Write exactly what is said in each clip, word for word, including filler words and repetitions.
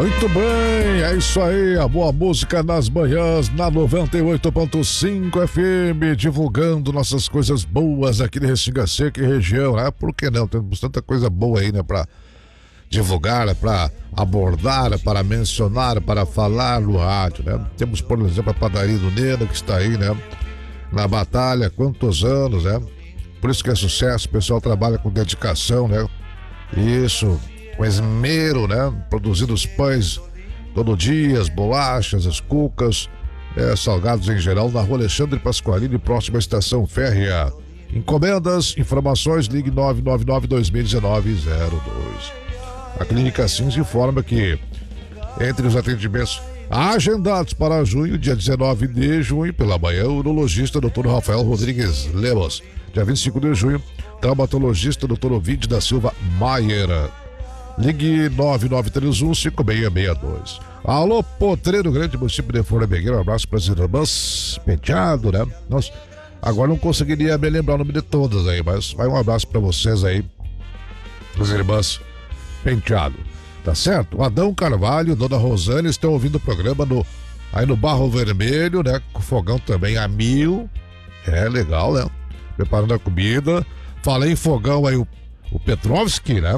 Muito bem, é isso aí, a boa música nas manhãs, na noventa e oito ponto cinco F M, divulgando nossas coisas boas aqui de Restinga Seca e região, né? Por que não? Temos tanta coisa boa aí, né? Pra divulgar, para abordar, para mencionar, para falar no rádio, né? Temos, por exemplo, a padaria do Nena, que está aí, né? Na batalha, quantos anos, né? Por isso que é sucesso, o pessoal trabalha com dedicação, né? Isso, com esmero, né? Produzindo os pães todo dia, as bolachas, as cucas, né? Salgados em geral, na rua Alexandre Pasqualini, próxima à estação férrea. Encomendas, informações, ligue nove nove nove, dois mil e nove, zero dois. A Clínica Sims informa que entre os atendimentos agendados para junho, dia dezenove de junho, pela manhã, o urologista doutor Rafael Rodrigues Lemos. Dia vinte e cinco de junho, traumatologista doutor Ovidio da Silva Maier. Ligue nove nove três um, cinco seis seis dois. Alô, Potreiro Grande, município de Flamengueira. Um abraço para as irmãs Penteado, né? Nossa, agora não conseguiria me lembrar o nome de todas aí, mas vai um abraço para vocês aí, as irmãs Penteado, tá certo? O Adão Carvalho, Dona Rosane estão ouvindo o programa no, aí no Barro Vermelho, né? Com fogão também a mil. É legal, né? Preparando a comida. Falei em fogão aí o, o Petrovski, né?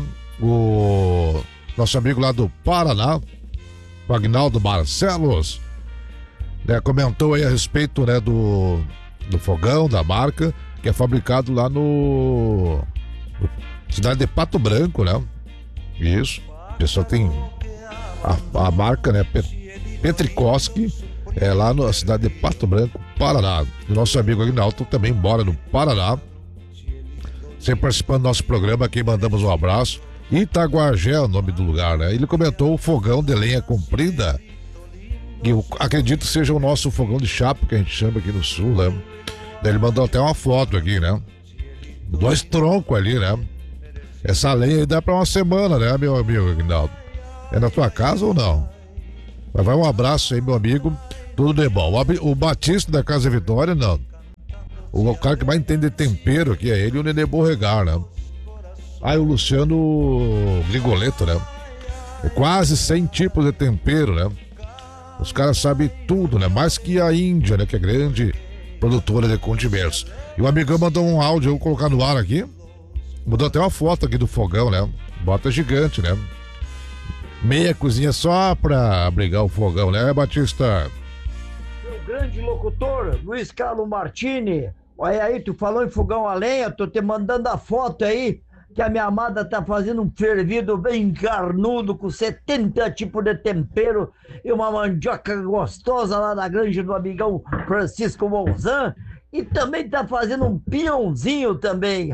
O nosso amigo lá do Paraná, o Agnaldo Barcelos, né? Comentou aí a respeito, né? Do, do fogão, da marca, que é fabricado lá no, no cidade de Pato Branco, né? Isso, o pessoal tem a, a marca, né, Petrikoski, é lá na cidade de Pato Branco, Paraná. E nosso amigo Agnaldo também mora no Paraná, sempre participando do nosso programa, aqui mandamos um abraço. Itaguajé é o nome do lugar, né? Ele comentou o fogão de lenha comprida, que eu acredito seja o nosso fogão de chapa, que a gente chama aqui no sul, né? Ele mandou até uma foto aqui, né? Dois troncos ali, né? Essa lenha aí dá pra uma semana, né, meu amigo Aguinaldo? É na tua casa ou não? Mas vai um abraço aí, meu amigo. Tudo de bom. O, o Batista da Casa Vitória, não. O, o cara que mais entende tempero aqui é ele e o Nenê Borregar, né? Ah, e o Luciano Grigoleto, né? É quase cem tipos de tempero, né? Os caras sabem tudo, né? Mais que a Índia, né? Que é grande produtora de condimentos. E o amigão mandou um áudio, eu vou colocar no ar aqui. Mudou até uma foto aqui do fogão, né? Bota gigante, né? Meia cozinha só pra abrigar o fogão, né, Batista? Meu grande locutor, Luiz Carlos Martini. Olha aí, tu falou em fogão a lenha, tô te mandando a foto aí, que a minha amada tá fazendo um fervido bem carnudo, com setenta tipos de tempero e uma mandioca gostosa lá na granja do amigão Francisco Monzan. E também tá fazendo um pinhãozinho também.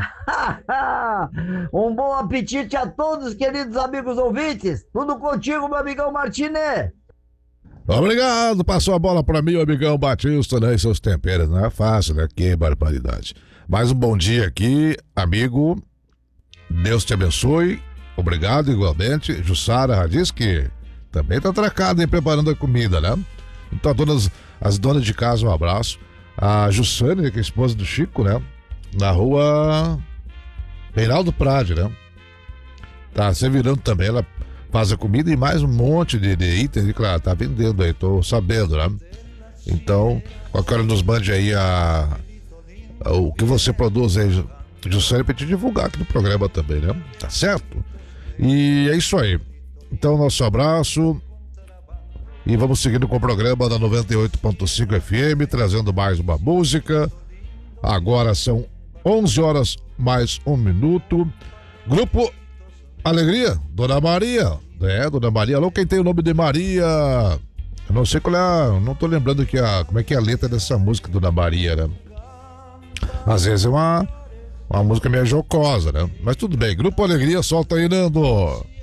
Um bom apetite a todos, queridos amigos ouvintes. Tudo contigo, meu amigão Martínez. Obrigado, passou a bola pra mim, o amigão Batista, né? E seus temperos, não é fácil, né? Que barbaridade. Mais um bom dia aqui, amigo. Deus te abençoe. Obrigado igualmente. Jussara Radisky também tá atracada, hein? Preparando a comida, né? Então, donas, as donas de casa, um abraço. A Jussane, que é a esposa do Chico, né? Na rua Reinaldo Prade, né? Tá se virando também, ela faz a comida e mais um monte de, de itens que ela tá vendendo aí, tô sabendo, né? Então, qualquer hora nos mande aí a, a, o que você produz aí, Jussane, pra te divulgar aqui no programa também, né? Tá certo? E é isso aí. Então, nosso abraço. E vamos seguindo com o programa da noventa e oito ponto cinco F M, trazendo mais uma música. Agora são onze horas mais um minuto. Grupo Alegria, Dona Maria. É, Dona Maria. Alô, quem tem o nome de Maria? Eu não sei qual é a... Não tô lembrando que a, como é que é a letra dessa música, Dona Maria, né? Às vezes é uma, uma música meio jocosa, né? Mas tudo bem. Grupo Alegria, solta aí, Nando.